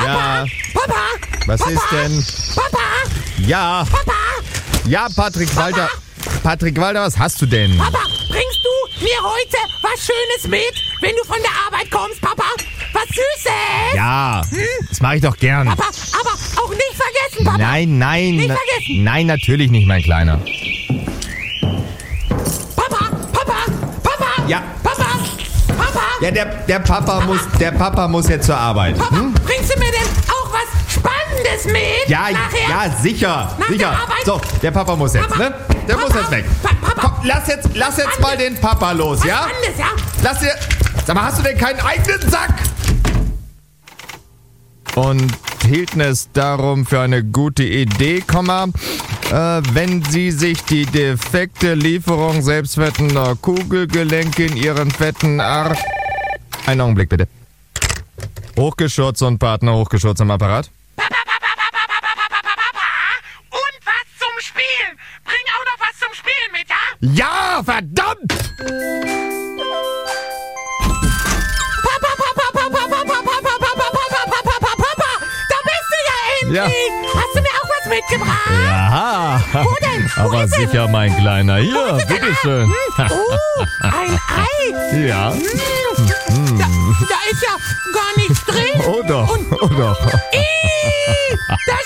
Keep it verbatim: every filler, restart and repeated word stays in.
Ja. Papa! Was Papa, ist denn? Papa! Ja. Papa! Ja, Patrick Walter. Patrick Walter, was hast du denn? Papa, bringst du mir heute was Schönes mit, wenn du von der Arbeit kommst, Papa? Was Süßes? Ja, das mache ich doch gern. Papa, aber auch nicht vergessen, Papa. Nein, nein. Nicht na- vergessen. Nein, natürlich nicht, mein Kleiner. Papa, Papa, Papa. Ja. Papa, Papa. Ja, der, der Papa muss, der Papa muss jetzt zur Arbeit. Papa, bringst du mir denn auch was Spannendes mit? Ja, nachher? ja, sicher, Nach sicher. der Arbeit? So, der Papa muss jetzt, Papa, ne? Der Papa, muss jetzt weg. Pa- Papa. Komm, lass jetzt, lass jetzt mal den Papa los, Was ja? Spannendes, ja? Lass dir. Sag mal, hast du denn keinen eigenen Sack? Und hielten es darum für eine gute Idee, Komma, äh, wenn Sie sich die defekte Lieferung selbstfettender Kugelgelenke in Ihren fetten Arsch... Einen Augenblick, bitte. Hochgeschurz und Partner, Hochgeschurz am Apparat. Und was zum Spielen. Bring auch noch was zum Spielen mit, ja? Ja, verdammt! Papa, Papa, Papa, Papa, Papa, Papa, Papa, Papa, Papa, Papa, da bist du ja endlich. Ja. Hast du mir auch was mitgebracht? Ja, Wo denn? Wo aber ist es? sicher, mein Kleiner. Hier, ist es denn? bitteschön. Hm, Oh, ein Ei. Ja, Da, da ist ja gar nichts drin. oh doch, Und oh doch. Ih, da